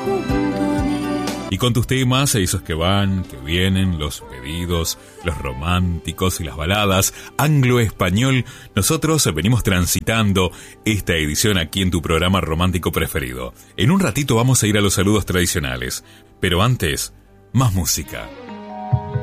junto a mí. Y con tus temas, esos que van, que vienen, los pedidos, los románticos y las baladas, anglo-español, nosotros venimos transitando esta edición aquí en tu programa romántico preferido. En un ratito vamos a ir a los saludos tradicionales, pero antes, más música.